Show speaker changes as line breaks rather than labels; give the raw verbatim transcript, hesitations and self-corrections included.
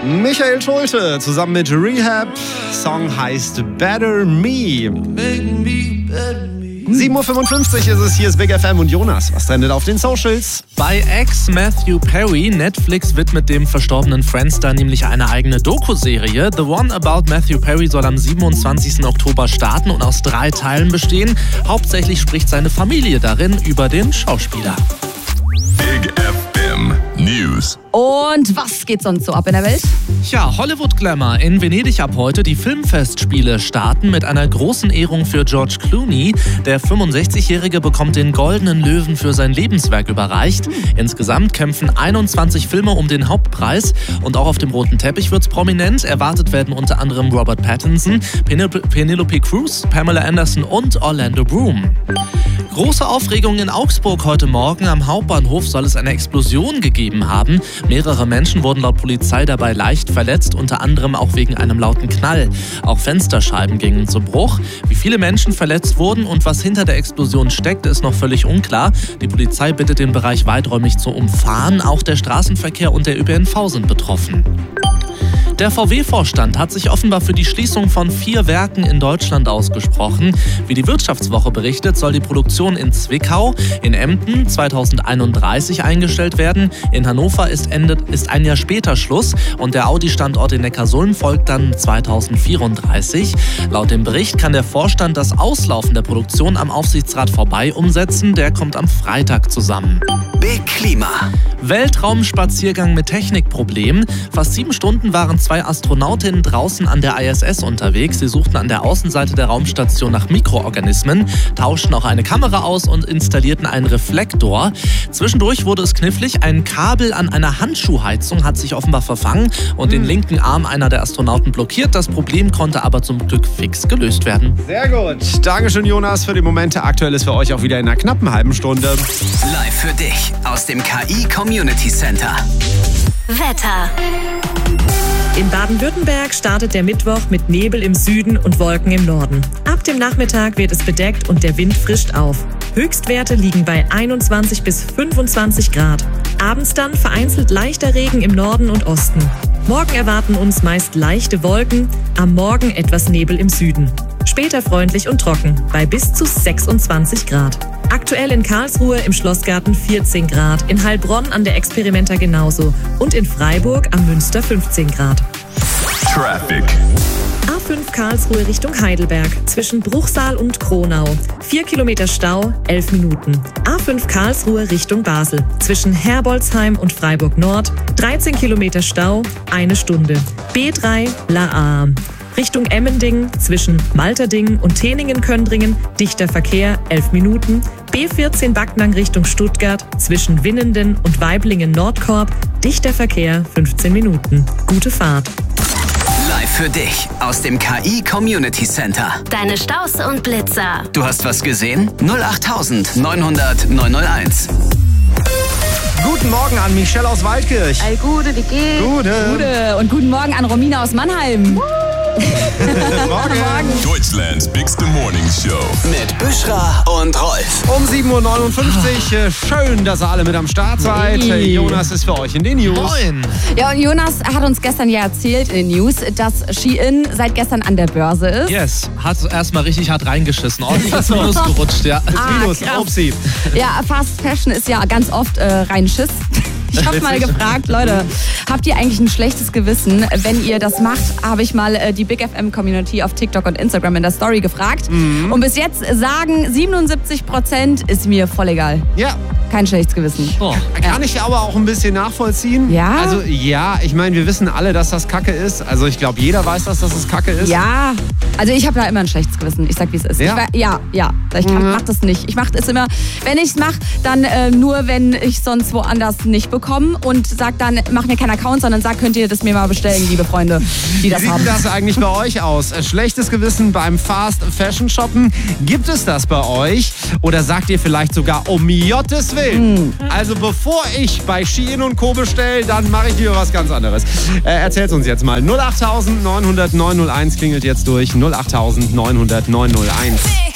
Michael Schulte zusammen mit Rehab. Song heißt Better Me. sieben Uhr fünfundfünfzig ist es, hier ist Big F M und Jonas. Was trendet auf den Socials?
Bei Ex-Matthew Perry, Netflix widmet dem verstorbenen Friendster nämlich eine eigene Doku-Serie. The One About Matthew Perry soll am siebenundzwanzigsten Oktober starten und aus drei Teilen bestehen. Hauptsächlich spricht seine Familie darin über den Schauspieler.
Big F M News.
Und was geht sonst so ab in der Welt?
Ja, Hollywood-Glamour. In Venedig ab heute. Die Filmfestspiele starten mit einer großen Ehrung für George Clooney. Der fünfundsechzigjährige bekommt den Goldenen Löwen für sein Lebenswerk überreicht. Insgesamt kämpfen einundzwanzig Filme um den Hauptpreis. Und auch auf dem roten Teppich wird's prominent. Erwartet werden unter anderem Robert Pattinson, Penelope Cruz, Pamela Anderson und Orlando Bloom. Große Aufregung in Augsburg heute Morgen. Am Hauptbahnhof soll es eine Explosion gegeben haben. Mehrere Menschen wurden laut Polizei dabei leicht verletzt, unter anderem auch wegen einem lauten Knall. Auch Fensterscheiben gingen zu Bruch. Wie viele Menschen verletzt wurden und was hinter der Explosion steckt, ist noch völlig unklar. Die Polizei bittet den Bereich weiträumig zu umfahren. Auch der Straßenverkehr und der Ö P N V sind betroffen. Der V W-Vorstand hat sich offenbar für die Schließung von vier Werken in Deutschland ausgesprochen. Wie die Wirtschaftswoche berichtet, soll die Produktion in Zwickau, in Emden zweitausendeinunddreißig eingestellt werden. In Hannover ist, Ende, ist ein Jahr später Schluss und der Audi-Standort in Neckarsulm folgt dann zweitausendvierunddreißig. Laut dem Bericht kann der Vorstand das Auslaufen der Produktion am Aufsichtsrat vorbei umsetzen. Der kommt am Freitag zusammen.
Big Klima.
Weltraumspaziergang mit Technikproblemen. Fast sieben Stunden waren zwei Astronautinnen draußen an der I S S unterwegs. Sie suchten an der Außenseite der Raumstation nach Mikroorganismen, tauschten auch eine Kamera aus und installierten einen Reflektor. Zwischendurch wurde es knifflig. Ein Kabel an einer Handschuhheizung hat sich offenbar verfangen und den linken Arm einer der Astronauten blockiert. Das Problem konnte aber zum Glück fix gelöst werden.
Sehr gut. Dankeschön, Jonas, für die Momente. Aktuell ist für euch auch wieder in einer knappen halben Stunde.
Live für dich aus dem K I Community Center.
Wetter.
In Baden-Württemberg startet der Mittwoch mit Nebel im Süden und Wolken im Norden. Ab dem Nachmittag wird es bedeckt und der Wind frischt auf. Höchstwerte liegen bei einundzwanzig bis fünfundzwanzig Grad. Abends dann vereinzelt leichter Regen im Norden und Osten. Morgen erwarten uns meist leichte Wolken, am Morgen etwas Nebel im Süden. Später freundlich und trocken, bei bis zu sechsundzwanzig Grad. Aktuell in Karlsruhe im Schlossgarten vierzehn Grad, in Heilbronn an der Experimenta genauso und in Freiburg am Münster fünfzehn Grad.
Traffic.
A fünf Karlsruhe Richtung Heidelberg, zwischen Bruchsal und Kronau. vier Kilometer Stau, elf Minuten. A fünf Karlsruhe Richtung Basel, zwischen Herbolzheim und Freiburg Nord. dreizehn Kilometer Stau, eine Stunde. B drei La A. Richtung Emmending, zwischen Malterding und Teningen-Köndringen, dichter Verkehr, elf Minuten. B vierzehn Backnang Richtung Stuttgart, zwischen Winnenden und Weiblingen-Nordkorb, dichter Verkehr, fünfzehn Minuten. Gute Fahrt.
Live für dich aus dem K I Community Center.
Deine Staus und Blitzer.
Du hast was gesehen? null acht neunhundert neunhunderteins.
Guten Morgen an Michelle aus Waldkirch.
All Gute, wie geht's?
Gute.
Gute. Und guten Morgen an Romina aus Mannheim.
Morgen.
Deutschlands Bigste Morning Show.
Mit Büschra und Rolf.
Um sieben Uhr neunundfünfzig. Äh, Schön, dass ihr alle mit am Start seid.
Hey.
Jonas ist für euch in den News.
Moin!
Ja, und Jonas hat uns gestern ja erzählt in den News, dass Shein seit gestern an der Börse ist.
Yes, hat erstmal richtig hart reingeschissen. Ordentlich ins Minus gerutscht, ja.
Das Minus,
krass.
Upsi.
Ja, Fast Fashion ist ja ganz oft äh, rein Schiss. Ich habe mal gefragt, Leute, habt ihr eigentlich ein schlechtes Gewissen? Wenn ihr das macht, habe ich mal äh, die Big F M Community auf TikTok und Instagram in der Story gefragt. Mhm. Und bis jetzt sagen siebenundsiebzig Prozent ist mir voll egal.
Ja.
Kein schlechtes Gewissen.
Oh.
Kann ich aber auch ein bisschen nachvollziehen.
Ja?
Also ja, ich meine, wir wissen alle, dass das Kacke ist. Also ich glaube, jeder weiß, dass das Kacke ist.
Ja, also ich habe da immer ein schlechtes Gewissen. Ich sag, wie es ist.
Ja?
Ich, ja, ja. Ich kann,
Mhm.
mach das nicht. Ich mache es immer, wenn ich es mache, dann äh, nur, wenn ich sonst woanders nicht bekomme und sag dann, mach mir keinen Account, sondern sag, könnt ihr das mir mal bestellen, liebe Freunde, die
Wie
das
sieht
haben.
das eigentlich bei euch aus? Schlechtes Gewissen beim Fast Fashion Shoppen? Gibt es das bei euch? Oder sagt ihr vielleicht sogar, um Jottes Willen? Also bevor ich bei Shein und Co. bestelle, dann mache ich lieber was ganz anderes. Äh, erzähl's uns jetzt mal. null acht neunhundert neunhunderteins klingelt jetzt durch. null acht neunhundert neunhunderteins.